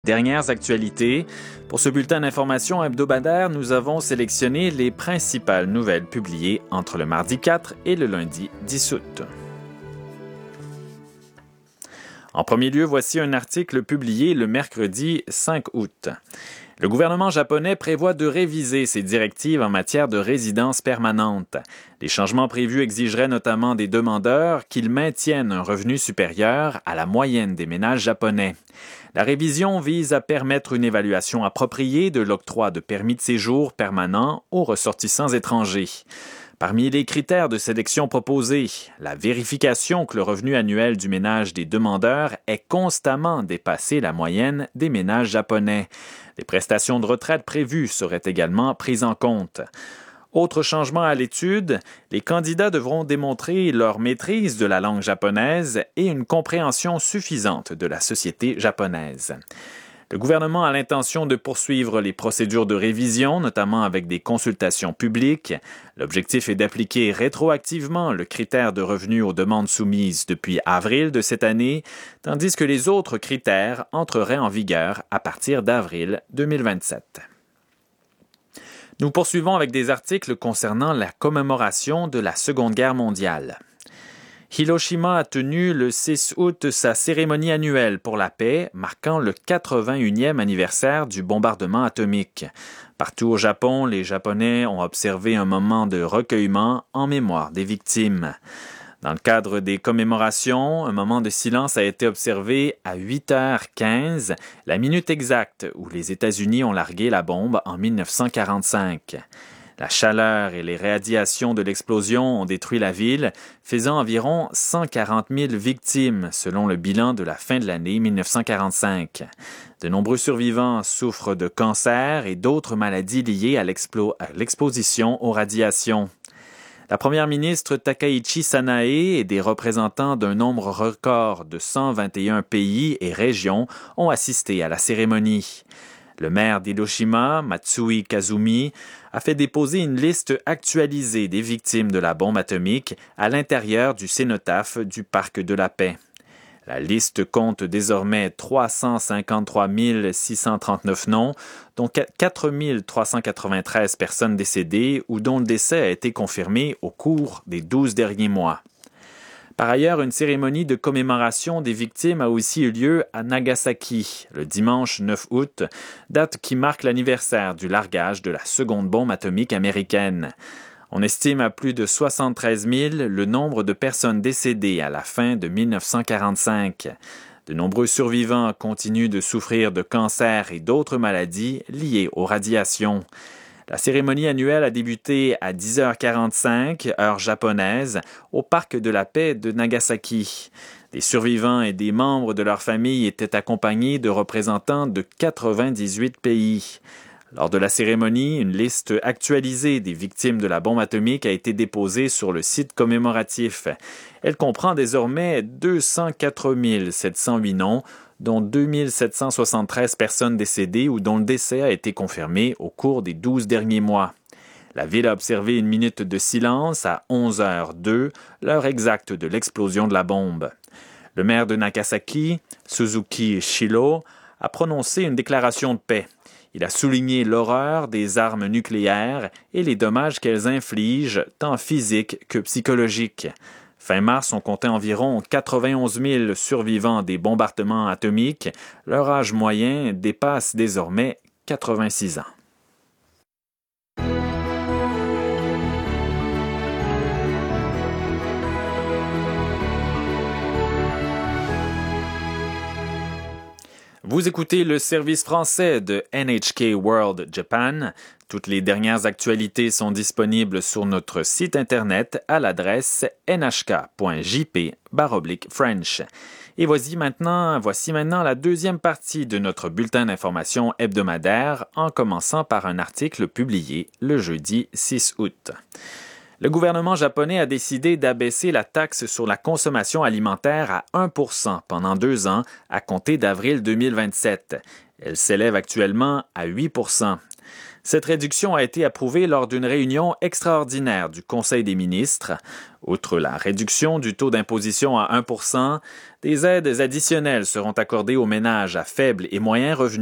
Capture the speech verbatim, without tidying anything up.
Dernières actualités. Pour ce bulletin d'information hebdomadaire, nous avons sélectionné les principales nouvelles publiées entre le mardi quatre et le lundi dix août. En premier lieu, voici un article publié le mercredi cinq août. Le gouvernement japonais prévoit de réviser ses directives en matière de résidence permanente. Les changements prévus exigeraient notamment des demandeurs qu'ils maintiennent un revenu supérieur à la moyenne des ménages japonais. La révision vise à permettre une évaluation appropriée de l'octroi de permis de séjour permanent aux ressortissants étrangers. Parmi les critères de sélection proposés, la vérification que le revenu annuel du ménage des demandeurs ait constamment dépassé la moyenne des ménages japonais. Les prestations de retraite prévues seraient également prises en compte. Autre changement à l'étude, les candidats devront démontrer leur maîtrise de la langue japonaise et une compréhension suffisante de la société japonaise. Le gouvernement a l'intention de poursuivre les procédures de révision, notamment avec des consultations publiques. L'objectif est d'appliquer rétroactivement le critère de revenu aux demandes soumises depuis avril de cette année, tandis que les autres critères entreraient en vigueur à partir d'avril deux mille vingt-sept. Nous poursuivons avec des articles concernant la commémoration de la Seconde Guerre mondiale. Hiroshima a tenu le six août sa cérémonie annuelle pour la paix, marquant le quatre-vingt-unième anniversaire du bombardement atomique. Partout au Japon, les Japonais ont observé un moment de recueillement en mémoire des victimes. Dans le cadre des commémorations, un moment de silence a été observé à huit heures quinze, la minute exacte où les États-Unis ont largué la bombe en mille neuf cent quarante-cinq. La chaleur et les radiations de l'explosion ont détruit la ville, faisant environ cent quarante mille victimes selon le bilan de la fin de l'année mille neuf cent quarante-cinq. De nombreux survivants souffrent de cancer et d'autres maladies liées à, l'explo- à l'exposition aux radiations. La première ministre Takaichi Sanae et des représentants d'un nombre record de cent vingt et un pays et régions ont assisté à la cérémonie. Le maire d'Hiroshima, Matsui Kazumi, a fait déposer une liste actualisée des victimes de la bombe atomique à l'intérieur du cénotaphe du Parc de la Paix. La liste compte désormais trois cent cinquante-trois mille six cent trente-neuf noms, dont quatre mille trois cent quatre-vingt-treize personnes décédées ou dont le décès a été confirmé au cours des douze derniers mois. Par ailleurs, une cérémonie de commémoration des victimes a aussi eu lieu à Nagasaki, le dimanche neuf août, date qui marque l'anniversaire du largage de la seconde bombe atomique américaine. On estime à plus de soixante-treize mille le nombre de personnes décédées à la fin de mille neuf cent quarante-cinq. De nombreux survivants continuent de souffrir de cancer et d'autres maladies liées aux radiations. La cérémonie annuelle a débuté à dix heures quarante-cinq, heure japonaise, au Parc de la Paix de Nagasaki. Des survivants et des membres de leur famille étaient accompagnés de représentants de quatre-vingt-dix-huit pays. Lors de la cérémonie, une liste actualisée des victimes de la bombe atomique a été déposée sur le site commémoratif. Elle comprend désormais deux cent quatre mille sept cent huit noms, dont deux mille sept cent soixante-treize personnes décédées ou dont le décès a été confirmé au cours des douze derniers mois. La ville a observé une minute de silence à onze heures deux, l'heure exacte de l'explosion de la bombe. Le maire de Nagasaki, Suzuki Shiro, a prononcé une déclaration de paix. Il a souligné l'horreur des armes nucléaires et les dommages qu'elles infligent, tant physiques que psychologiques. Fin mars, on comptait environ quatre-vingt-onze mille survivants des bombardements atomiques. Leur âge moyen dépasse désormais quatre-vingt-six ans. Vous écoutez le service français de N H K World Japan. Toutes les dernières actualités sont disponibles sur notre site internet à l'adresse n h k point j p slash french. Et voici maintenant, voici maintenant la deuxième partie de notre bulletin d'information hebdomadaire, en commençant par un article publié le jeudi six août. Le gouvernement japonais a décidé d'abaisser la taxe sur la consommation alimentaire à un pour cent pendant deux ans à compter d'avril deux mille vingt-sept. Elle s'élève actuellement à huit pour cent. Cette réduction a été approuvée lors d'une réunion extraordinaire du Conseil des ministres. Outre la réduction du taux d'imposition à un pour cent, des aides additionnelles seront accordées aux ménages à faible et moyen revenu